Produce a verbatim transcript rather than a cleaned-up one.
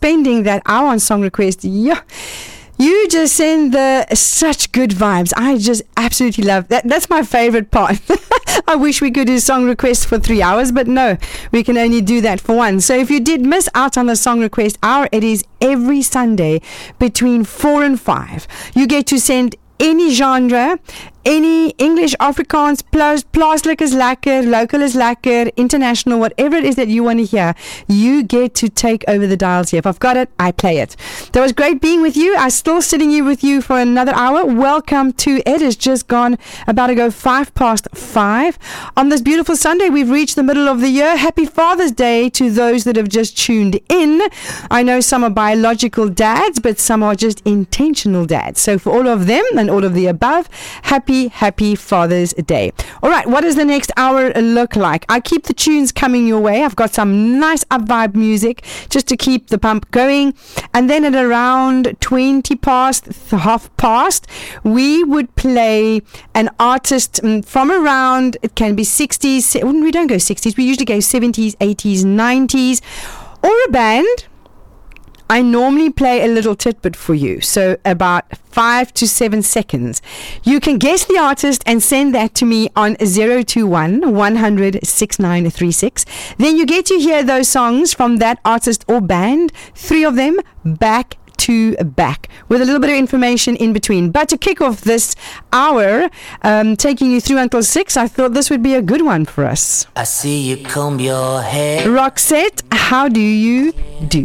spending that hour on Song Request. Yeah. You just send the such good vibes. I just absolutely love that. That's my favorite part. I wish we could do song requests for three hours, but no, we can only do that for one. So if you did miss out on the song request hour, it is every Sunday between four and five. You get to send any genre, any English, Afrikaans, plus, plaaslike is lekker, local is lekker, international, whatever it is that you want to hear, you get to take over the dials here. If I've got it, I play it. That was great being with you. I'm still sitting here with you for another hour. Welcome to It Has just gone about to go five past five. On this beautiful Sunday, we've reached the middle of the year. Happy Father's Day to those that have just tuned in. I know some are biological dads, but some are just intentional dads. So for all of them and all of the above, happy Happy, happy Father's Day. All right, what does the next hour look like? I keep the tunes coming your way. I've got some nice up vibe music just to keep the pump going. And then at around twenty past, half past, we would play an artist from around, it can be sixties. We don't go sixties. We usually go seventies, eighties, nineties, or a band. I normally play a little tidbit for you, so about five to seven seconds. You can guess the artist and send that to me on zero two one, one hundred, sixty-nine thirty-six. Then you get to hear those songs from that artist or band, three of them, back to back, with a little bit of information in between. But to kick off this hour, um, taking you through until six, I thought this would be a good one for us. I see you comb your hair. Roxette, how do you do?